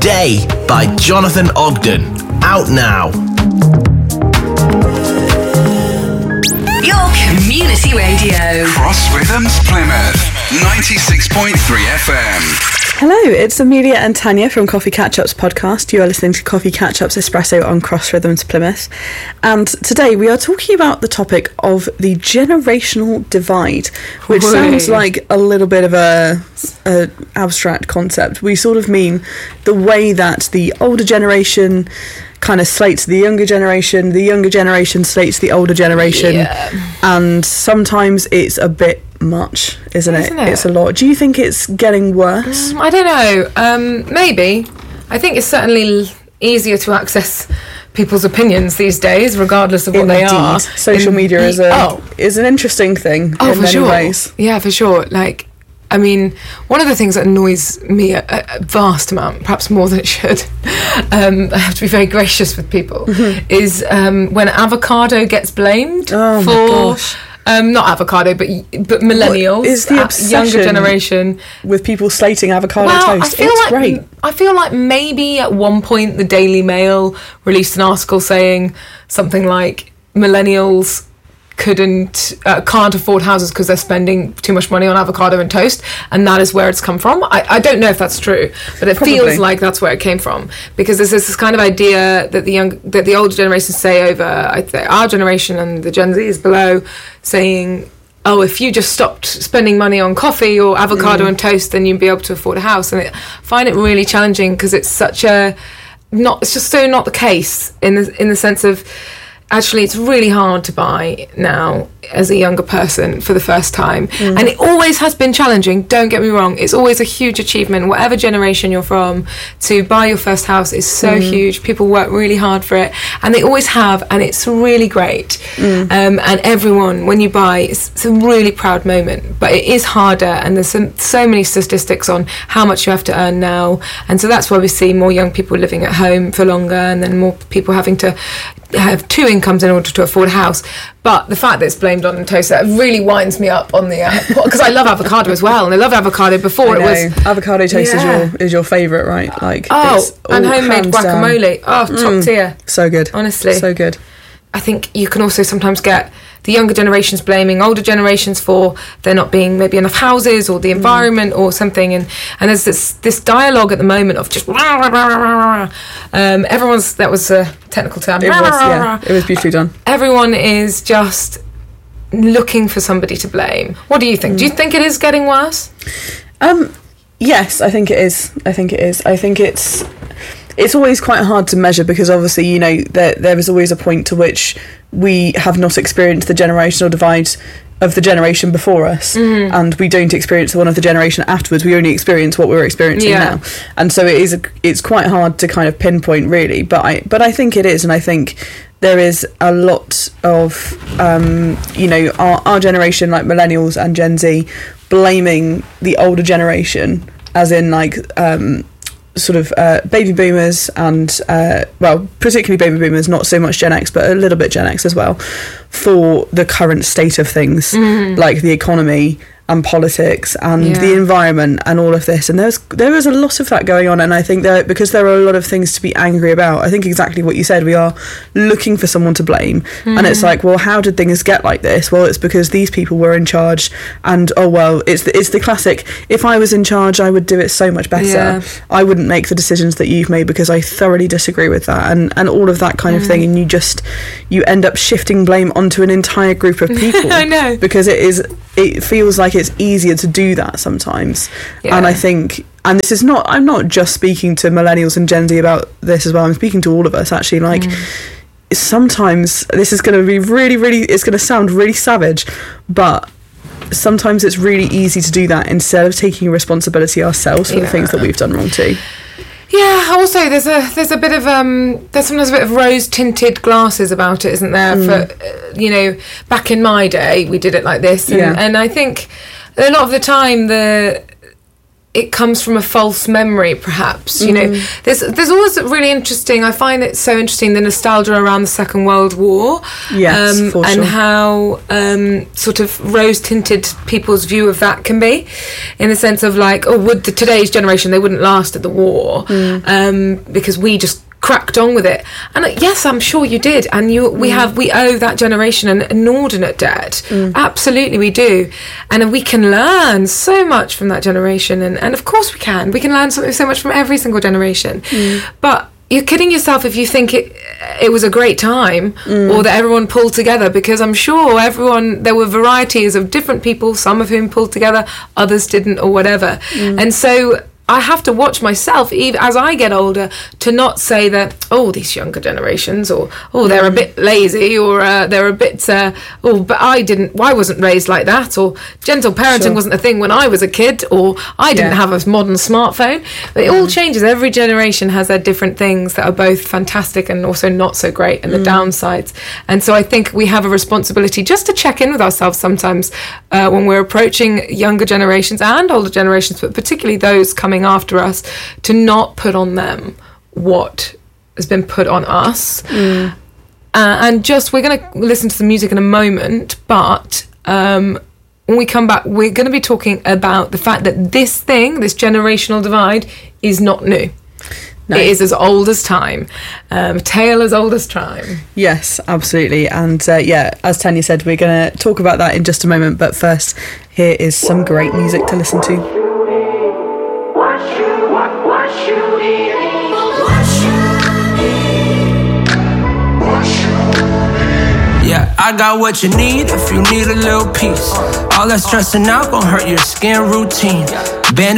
Day by Jonathan Ogden. Out now. Your community radio. Cross Rhythms Plymouth, 96.3 FM. Hello, it's Amelia and Tanya from Coffee Catch-Ups podcast. You are listening to Coffee Catch-Ups Espresso on Cross Rhythms Plymouth. And today we are talking about the topic of the generational divide, which sounds like a little bit of a abstract concept. We sort of mean the way that the older generation kind of slates the younger generation slates the older generation, and sometimes it's a bit much, isn't it? It's a lot. Do you think it's getting worse? I don't know. Maybe. I think it's certainly easier to access people's opinions these days, regardless of what they are. Social media is an interesting thing in many ways. Yeah, for sure. Like, I mean, one of the things that annoys me a vast amount, perhaps more than it should, I have to be very gracious with people, is when avocado gets blamed for... not avocado, but millennials, what is the younger generation, with people slating avocado toast? Great. I feel like maybe at one point the Daily Mail released an article saying something like millennials can't afford houses because they're spending too much money on avocado and toast, and that is where it's come from. I don't know if that's true, but it feels like that's where it came from, because there's this kind of idea that the older generations say over, I'd say, our generation and the Gen Zs below, saying, oh, if you just stopped spending money on coffee or avocado and toast, then you'd be able to afford a house. And I find it really challenging, because it's it's just so not the case in the sense of, actually, it's really hard to buy now as a younger person for the first time. And it always has been challenging, don't get me wrong. It's always a huge achievement, whatever generation you're from. To buy your first house is so huge. People work really hard for it, and they always have, and it's really great. And everyone, when you buy, it's a really proud moment. But it is harder, and there's so many statistics on how much you have to earn now. And so that's why we see more young people living at home for longer, and then more people having to have two incomes in order to afford a house. But the fact that it's blamed on toast, that really winds me up on the because I love avocado as well, and I loved avocado before. Avocado toast is your favourite, right? Like, and homemade guacamole. Top tier. So good, honestly, so good. I think you can also sometimes get the younger generations blaming older generations for there not being maybe enough houses or the environment or something, and there's this dialogue at the moment of just everyone's, that was a technical term, it was beautifully done. Everyone is just looking for somebody to blame. What do you think? Do you think it is getting worse? Yes, I think it is. I think it's always quite hard to measure, because obviously, you know, there is always a point to which we have not experienced the generational divide of the generation before us, and we don't experience the one of the generation afterwards. We only experience what we're experiencing now, and so it's quite hard to kind of pinpoint, really. But I think it is, and I think there is a lot of our generation, like millennials and Gen Z, blaming the older generation, as in like baby boomers and particularly baby boomers, not so much Gen X, but a little bit Gen X as well, for the current state of things, like the economy and politics and the environment and all of this. And there is a lot of that going on, and I think that because there are a lot of things to be angry about, I think exactly what you said, we are looking for someone to blame. And it's like, well, how did things get like this? Well, it's because these people were in charge, and it's the classic, if I was in charge I would do it so much better. I wouldn't make the decisions that you've made because I thoroughly disagree with that, and all of that kind of thing. And you end up shifting blame onto an entire group of people. I know, because it feels like it's easier to do that sometimes. And I think, and this is not, I'm not just speaking to millennials and Gen Z about this as well, I'm speaking to all of us actually, like sometimes this is going to be really, really, it's going to sound really savage, but sometimes it's really easy to do that instead of taking responsibility ourselves for the things that we've done wrong too. Yeah, also there's a bit of there's sometimes a bit of rose tinted glasses about it, isn't there? For back in my day we did it like this, and I think a lot of the time it comes from a false memory, perhaps. You know, there's always really interesting. I find it so interesting, the nostalgia around the Second World War. Yes, for sure. And how sort of rose-tinted people's view of that can be, in the sense of like, oh, would today's generation, they wouldn't last at the war, because we just cracked on with it. And yes, I'm sure you did, and we owe that generation an inordinate debt. Absolutely we do, and we can learn so much from that generation, and of course we can learn so much from every single generation. But you're kidding yourself if you think it was a great time, or that everyone pulled together, because I'm sure there were varieties of different people, some of whom pulled together, others didn't, or whatever. And so I have to watch myself, even as I get older, to not say that, oh, these younger generations, or, oh, they're a bit lazy, or they're a bit, oh, but I wasn't raised like that, or gentle parenting wasn't a thing when I was a kid, or I didn't have a modern smartphone. But it all changes. Every generation has their different things that are both fantastic and also not so great, and the downsides. And so I think we have a responsibility just to check in with ourselves sometimes when we're approaching younger generations and older generations, but particularly those coming after us, to not put on them what has been put on us. And just, we're going to listen to the music in a moment, but when we come back, we're going to be talking about the fact that this generational divide, is not new. No. It is as old as time, a tale as old as time. Yes, absolutely. And as Tanya said, we're going to talk about that in just a moment. But first, here is some great music to listen to. Yeah, I got what you need if you need a little peace. All that stressing out gon' hurt your skin routine.